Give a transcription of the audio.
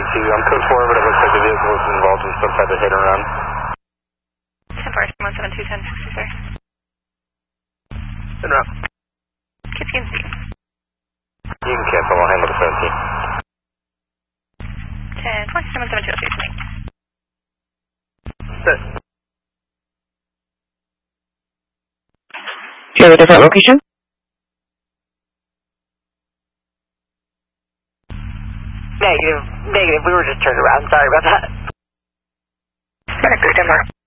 I'm code 4, but it looks like the vehicle was involved in some type of hit and run. 10-4, 172, 1060, sir. En route. Kids can see. You can cancel, I'll handle the 17. 10-4, 772, okay. Set. Do you have a different location? Negative. We were just turned around. Sorry about that. Connected, Denver.